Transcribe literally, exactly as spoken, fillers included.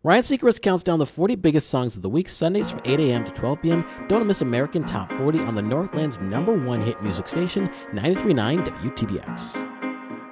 Ryan Seacrest counts down the forty biggest songs of the week, Sundays from eight a.m. to twelve p.m. Don't miss American Top forty on the Northland's number one hit music station, ninety-three point nine W T B X.